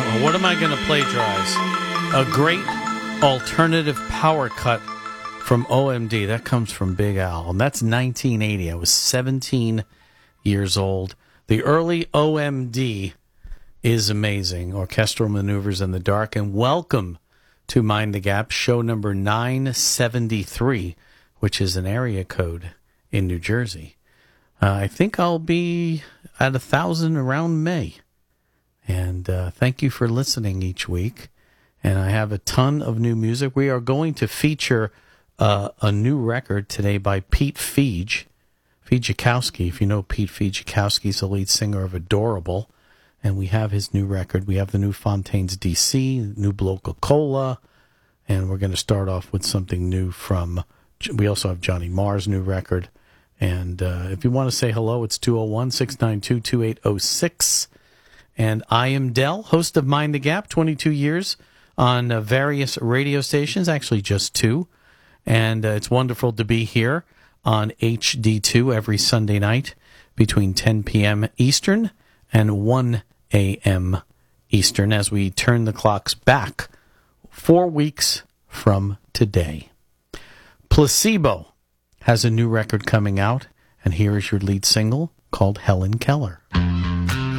Well, what am I going to plagiarize? A great alternative power cut from OMD. That comes from Big Al, and that's 1980. I was 17 years old. The early OMD is amazing. Orchestral Maneuvers in the Dark. And welcome to Mind the Gap, show number 973, which is an area code in New Jersey. I think I'll be at 1,000 around May. And thank you for listening each week. And I have a ton of new music. We are going to feature a new record today by Pete Fidzikowski. If you know Pete Fidzikowski, he's the lead singer of Adorable. And we have his new record. We have the new Fontaines DC, new Bloca Cola. And we're going to start off with something new from, we also have Johnny Marr's new record. And if you want to say hello, it's 201-692-2806. And I am Del, host of Mind the Gap, 22 years on various radio stations, actually just 2. And it's wonderful to be here on HD2 every Sunday night between 10 p.m. Eastern and 1 a.m. Eastern as we turn the clocks back 4 weeks from today. Placebo has a new record coming out, and here is your lead single called Helen Keller.